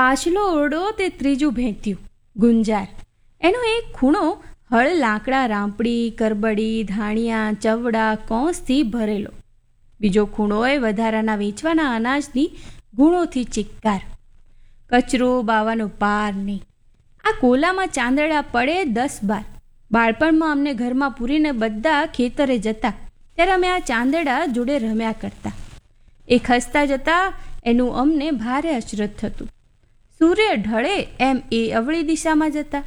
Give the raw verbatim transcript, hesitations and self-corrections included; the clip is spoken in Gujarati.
પાછલો ઓરડો તે ત્રીજું ભેંત્યું ગુંજાર. એનો એક ખૂણો હળ લાકડા રાંપડી કરબડી ધાણિયા ચવડા કોંસથી ભરેલો. બીજો ખૂણો એ વધારાના વેચવાના અનાજની ગુણોથી ચિક્કાર. કચરો બાવાનો પાર નહીં. આ કોલામાં ચાંદડા પડે દસ બાર. બાળપણમાં અમને ઘરમાં પૂરીને બધા ખેતરે જતા ત્યારે અમે આ ચાંદડા જોડે રમ્યા કરતા. એ ખસતા જતા એનું અમને ભારે અચરજ થતું. સૂર્ય ઢળે એમ એ અવળી દિશામાં જતા.